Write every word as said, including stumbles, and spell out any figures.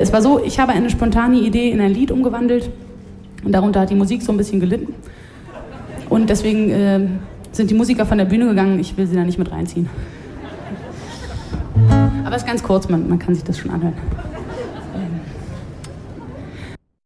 Es war so, ich habe eine spontane Idee in ein Lied umgewandelt und darunter hat die Musik so ein bisschen gelitten. Und deswegen äh, sind die Musiker von der Bühne gegangen, ich will sie da nicht mit reinziehen. Aber es ist ganz kurz, man, man kann sich das schon anhören.